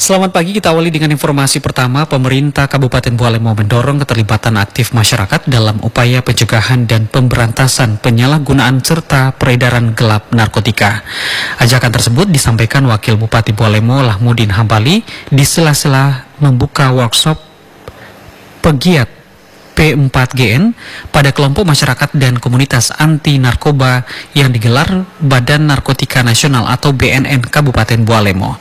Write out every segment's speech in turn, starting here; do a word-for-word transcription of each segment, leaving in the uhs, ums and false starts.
Selamat pagi, kita awali dengan informasi pertama. Pemerintah Kabupaten Bualemo mendorong keterlibatan aktif masyarakat dalam upaya pencegahan dan pemberantasan penyalahgunaan serta peredaran gelap narkotika. Ajakan tersebut disampaikan Wakil Bupati Bualemo Lahmudin Hambali di sela-sela membuka workshop pegiat P empat G N pada kelompok masyarakat dan komunitas anti narkoba yang digelar Badan Narkotika Nasional atau B N N Kabupaten Bualemo.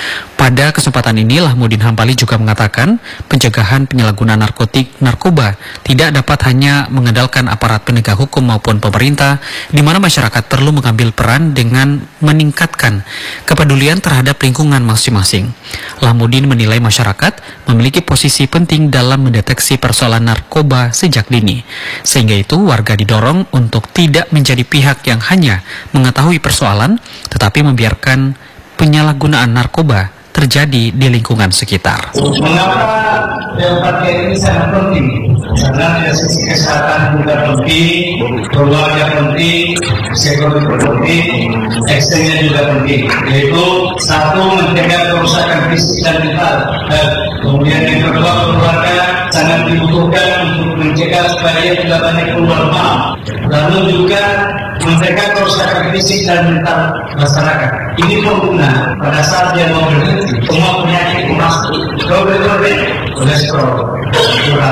Pada kesempatan ini, Lahmudin Hambali juga mengatakan pencegahan penyalahgunaan narkotik narkoba tidak dapat hanya mengandalkan aparat penegak hukum maupun pemerintah, di mana masyarakat perlu mengambil peran dengan meningkatkan kepedulian terhadap lingkungan masing-masing. Lahmudin menilai masyarakat memiliki posisi penting dalam mendeteksi persoalan narkoba sejak dini, sehingga itu warga didorong untuk tidak menjadi pihak yang hanya mengetahui persoalan, tetapi membiarkan penyalahgunaan narkoba terjadi di lingkungan sekitar. Mengapa P empat G ini sangat penting? Karena dari sisi kesehatan juga penting, keluarga penting, psikologi penting, ekstennya juga penting. Yaitu satu, mencegah kerusakan fisik dan mental. Kemudian yang kedua, keluarga sangat dibutuhkan untuk mencegah supaya tidak banyak keluar maaf. Lalu juga mencegah kerusakan fisik dan mental masyarakat. Ini pengguna pada saat dia mau berhenti, semua penyakit masuk, dobre-dobre, kolesterol, gula,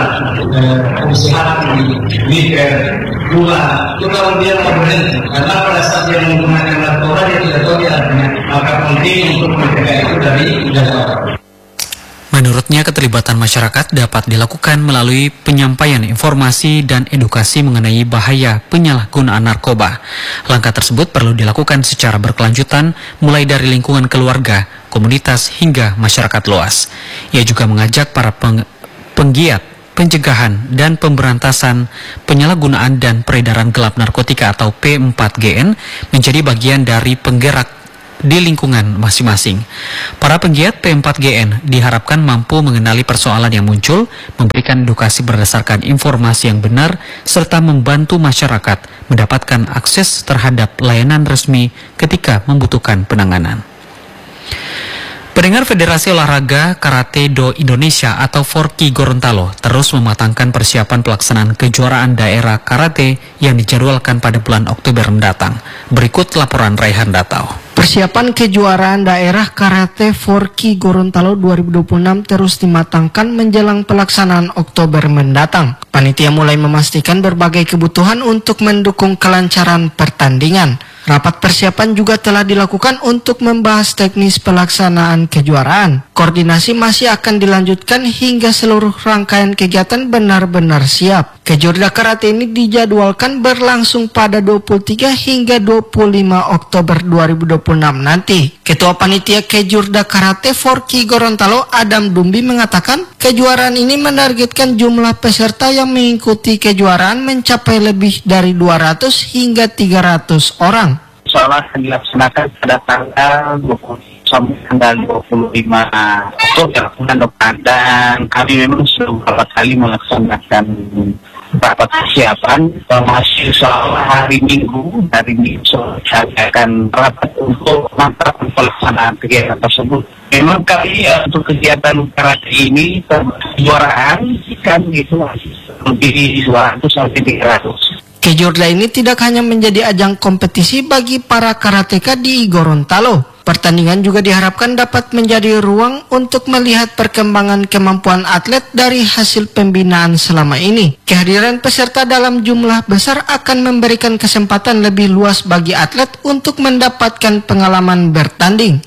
fungsi hati, liver, gula. Itu kalau dia mau berhenti, karena pada saat dia menggunakan narkoba dia tidak tahu dia ada penyakit. Maka penting untuk mencegah itu dari dasar. Menurutnya, keterlibatan masyarakat dapat dilakukan melalui penyampaian informasi dan edukasi mengenai bahaya penyalahgunaan narkoba. Langkah tersebut perlu dilakukan secara berkelanjutan, mulai dari lingkungan keluarga, komunitas, hingga masyarakat luas. Ia juga mengajak para peng penggiat pencegahan dan pemberantasan penyalahgunaan dan peredaran gelap narkotika atau P empat G N menjadi bagian dari penggerak di lingkungan masing-masing. Para penggiat P empat G N diharapkan mampu mengenali persoalan yang muncul, memberikan edukasi berdasarkan informasi yang benar, serta membantu masyarakat mendapatkan akses terhadap layanan resmi ketika membutuhkan penanganan. Pendengar, Federasi Olahraga Karate Do Indonesia atau Forki Gorontalo terus mematangkan persiapan pelaksanaan kejuaraan daerah karate yang dijadwalkan pada bulan Oktober mendatang. Berikut laporan Raihan Datau. Persiapan kejuaraan daerah karate Forki Gorontalo dua ribu dua puluh enam terus dimatangkan menjelang pelaksanaan Oktober mendatang. Panitia mulai memastikan berbagai kebutuhan untuk mendukung kelancaran pertandingan. Rapat persiapan juga telah dilakukan untuk membahas teknis pelaksanaan kejuaraan. Koordinasi masih akan dilanjutkan hingga seluruh rangkaian kegiatan benar-benar siap. Kejurda karate ini dijadwalkan berlangsung pada dua puluh tiga hingga dua puluh lima Oktober dua ribu dua puluh enam nanti. Ketua Panitia Kejurda Karate Forki Gorontalo Adam Dumbi mengatakan, kejuaraan ini menargetkan jumlah peserta yang mengikuti kejuaraan mencapai lebih dari dua ratus hingga tiga ratus orang. Soalnya akan dilaksanakan pada tanggal dua puluh sampai tanggal dua puluh lima Oktober bulan depan, dan kami memang sudah beberapa kali melaksanakan rapat persiapan, masih soal hari Minggu, hari Minggu kami akan rapat untuk mantapkan pelaksanaan kegiatan tersebut. Memang kali ya, untuk kegiatan karate ini kejuaraan kan itu lebih dua ratus sampai tiga ratus. Kejurda ini tidak hanya menjadi ajang kompetisi bagi para karateka di Gorontalo. Pertandingan juga diharapkan dapat menjadi ruang untuk melihat perkembangan kemampuan atlet dari hasil pembinaan selama ini. Kehadiran peserta dalam jumlah besar akan memberikan kesempatan lebih luas bagi atlet untuk mendapatkan pengalaman bertanding.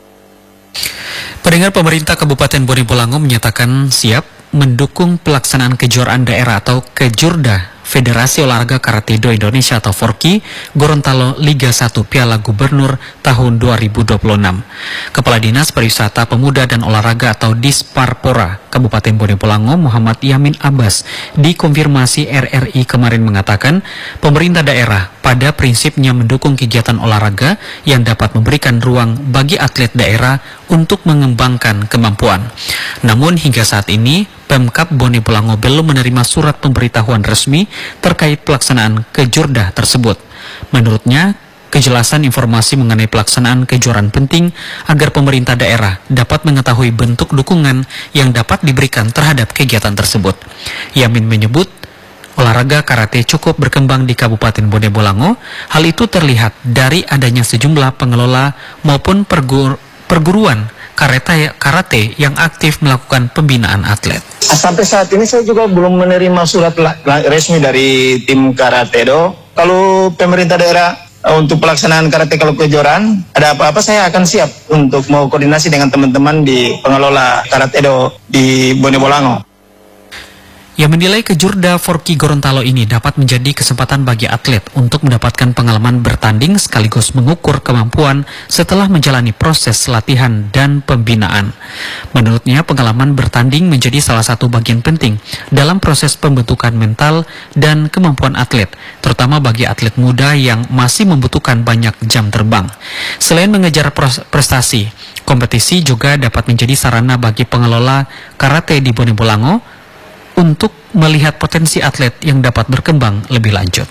Pendengar, pemerintah Kabupaten Bone Bolango menyatakan siap mendukung pelaksanaan kejuaraan daerah atau Kejurda Federasi Olahraga Karate Do Indonesia atau Forki Gorontalo Liga satu Piala Gubernur tahun dua ribu dua puluh enam. Kepala Dinas Pariwisata Pemuda dan Olahraga atau Disparpora Kabupaten Bone Bolango Muhammad Yamin Abbas dikonfirmasi R R I kemarin mengatakan pemerintah daerah pada prinsipnya mendukung kegiatan olahraga yang dapat memberikan ruang bagi atlet daerah untuk mengembangkan kemampuan. Namun hingga saat ini Pemkab Bone Bolango belum menerima surat pemberitahuan resmi terkait pelaksanaan kejurda tersebut. Menurutnya, kejelasan informasi mengenai pelaksanaan kejuaraan penting agar pemerintah daerah dapat mengetahui bentuk dukungan yang dapat diberikan terhadap kegiatan tersebut. Yamin menyebut, olahraga karate cukup berkembang di Kabupaten Bone Bolango. Hal itu terlihat dari adanya sejumlah pengelola maupun pergur perguruan karate, karate yang aktif melakukan pembinaan atlet. Sampai saat ini saya juga belum menerima surat resmi dari tim karate do. Kalau pemerintah daerah untuk pelaksanaan karate kalau kejuaraan ada apa-apa, saya akan siap untuk mau koordinasi dengan teman-teman di pengelola karate do di Bone Bolango. Yang menilai kejurda Forky Gorontalo ini dapat menjadi kesempatan bagi atlet untuk mendapatkan pengalaman bertanding sekaligus mengukur kemampuan setelah menjalani proses latihan dan pembinaan. Menurutnya, pengalaman bertanding menjadi salah satu bagian penting dalam proses pembentukan mental dan kemampuan atlet, terutama bagi atlet muda yang masih membutuhkan banyak jam terbang. Selain mengejar prestasi, kompetisi juga dapat menjadi sarana bagi pengelola karate di Bone Bolango untuk melihat potensi atlet yang dapat berkembang lebih lanjut.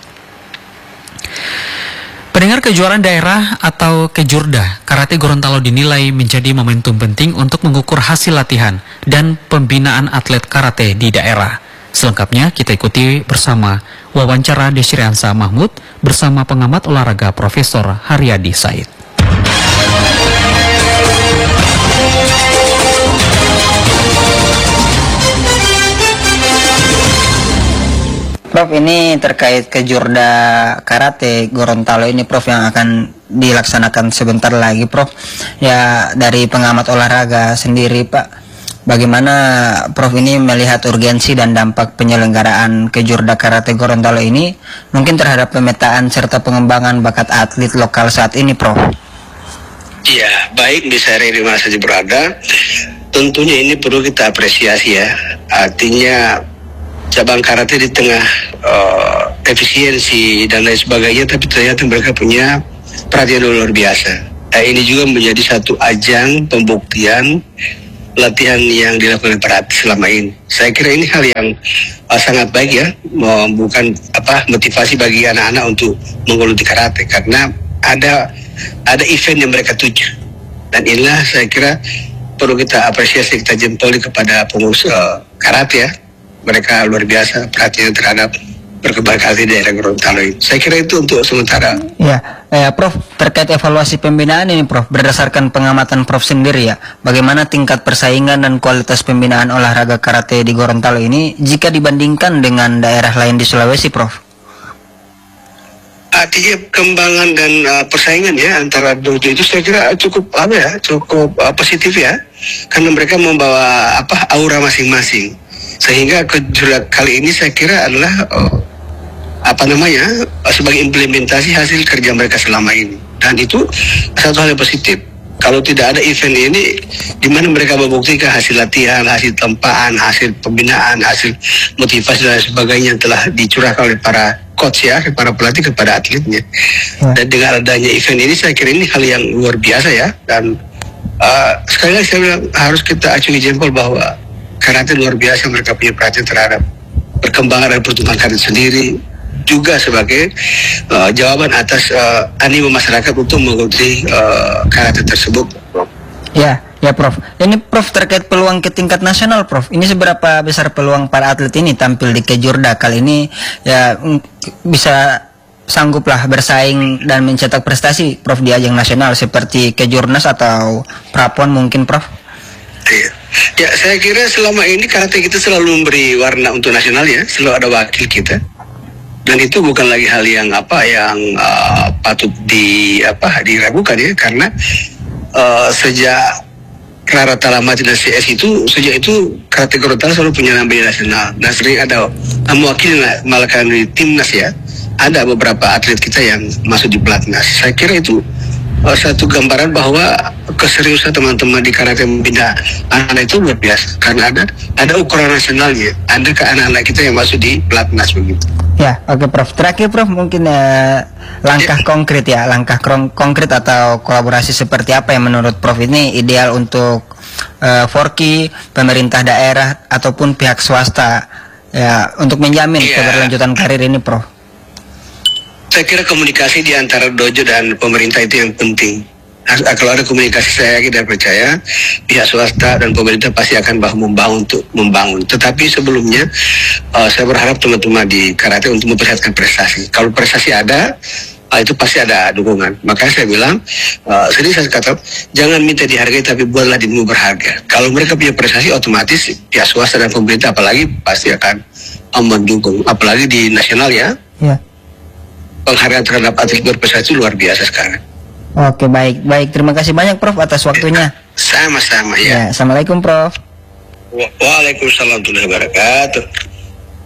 Pendengar, kejuaraan daerah atau kejurda karate Gorontalo dinilai menjadi momentum penting untuk mengukur hasil latihan dan pembinaan atlet karate di daerah. Selengkapnya kita ikuti bersama wawancara Desriansa Mahmud bersama pengamat olahraga Profesor Haryadi Said. Prof, ini terkait kejurda karate Gorontalo ini, Prof, yang akan dilaksanakan sebentar lagi, Prof. Ya, dari pengamat olahraga sendiri, Pak, bagaimana Prof ini melihat urgensi dan dampak penyelenggaraan kejurda karate Gorontalo ini mungkin terhadap pemetaan serta pengembangan bakat atlet lokal saat ini, Prof? Ya, baik, bisa di mana saja berada. Tentunya ini perlu kita apresiasi ya. Artinya cabang karate di tengah uh, efisiensi dan lain sebagainya, tapi ternyata mereka punya perhatian luar biasa. Nah, ini juga menjadi satu ajang pembuktian latihan yang dilakukan para atlet selama ini. Saya kira ini hal yang uh, sangat baik ya, bukan apa motivasi bagi anak-anak untuk menggeluti karate, karena ada ada event yang mereka tuju. Dan inilah saya kira perlu kita apresiasi, kita jempoli kepada pengurus uh, karate ya. Mereka luar biasa perhatian terhadap perkembangan karate di daerah Gorontalo ini. Saya kira itu untuk sementara. Ya, eh, Prof, terkait evaluasi pembinaan ini, Prof, berdasarkan pengamatan Prof sendiri ya, bagaimana tingkat persaingan dan kualitas pembinaan olahraga karate di Gorontalo ini jika dibandingkan dengan daerah lain di Sulawesi, Prof? Artinya kembangan dan uh, persaingan ya antara dojo itu saya kira cukup apa ya, cukup uh, positif ya, karena mereka membawa apa aura masing-masing. Sehingga kejurda kali ini saya kira adalah uh, apa namanya uh, sebagai implementasi hasil kerja mereka selama ini, dan itu satu hal yang positif. Kalau tidak ada event ini, di mana mereka membuktikan hasil latihan, hasil tempaan, hasil pembinaan, hasil motivasi dan sebagainya yang telah dicurahkan oleh para coach ya, para pelatih kepada atletnya. Dan dengan adanya event ini, saya kira ini hal yang luar biasa ya. Dan uh, sekali lagi saya bilang harus kita acungi jempol bahwa karate luar biasa, mereka punya perhatian terhadap perkembangan dan pertumbuhan karate sendiri, juga sebagai uh, jawaban atas uh, animo masyarakat untuk mengikuti uh, karate tersebut. Ya, ya Prof. Ini Prof terkait peluang ke tingkat nasional, Prof. Ini seberapa besar peluang para atlet ini tampil di kejurda kali ini ya bisa sangguplah bersaing dan mencetak prestasi, Prof, di ajang nasional seperti kejurnas atau prapon mungkin, Prof? Ya. Ya, saya kira selama ini karate kita selalu memberi warna untuk nasional ya, selalu ada wakil kita. Dan itu bukan lagi hal yang apa yang uh, patut di apa diragukan ya, karena uh, sejak Rara Talamati dan C S itu, sejak itu karate Gorontalo selalu punya nama nasional. Dan sering ada mewakili malah di timnas ya. Ada beberapa atlet kita yang masuk di pelatnas. Saya kira itu uh, satu gambaran bahwa keseriusan teman-teman di karate membina anak-anak itu luar biasa, karena ada ada ukuran nasionalnya. Ada ke anak-anak kita yang masuk di pelatnas begitu. Ya, oke okay, Prof. Terakhir Prof, mungkin uh, langkah ya. konkret ya, langkah konkret atau kolaborasi seperti apa yang menurut Prof ini ideal untuk uh, Forky, pemerintah daerah ataupun pihak swasta ya untuk menjamin ya. keberlanjutan karir ini, Prof? Saya kira komunikasi di antara dojo dan pemerintah itu yang penting. Nah, kalau ada komunikasi, saya yakin dan percaya pihak swasta dan pemerintah pasti akan bahu membangun untuk membangun. Tetapi sebelumnya uh, saya berharap teman-teman di karate untuk memperlihatkan prestasi. Kalau prestasi ada, uh, itu pasti ada dukungan. Makanya saya bilang, uh, sering saya kata, jangan minta dihargai tapi buatlah dirimu berharga. Kalau mereka punya prestasi, otomatis pihak swasta dan pemerintah apalagi pasti akan uh, mendukung. Apalagi di nasional ya, Ya. penghargaan terhadap atlet berprestasi luar biasa sekarang. Oke, baik. Baik, terima kasih banyak Prof atas waktunya. Sama-sama ya. Ya, Assalamualaikum Prof. Wa- Waalaikumsalam warahmatullahi wabarakatuh.